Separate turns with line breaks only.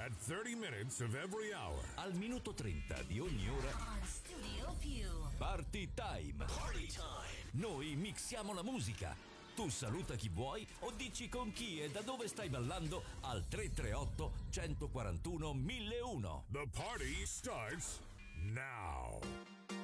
At 30 minutes of every hour.
Al minuto 30 di ogni ora.
On Studio Più.
Party Time.
Party time.
Noi mixiamo la musica. Tu saluta chi vuoi o dici con chi e da dove stai ballando al 338 141 1001.
The party starts now.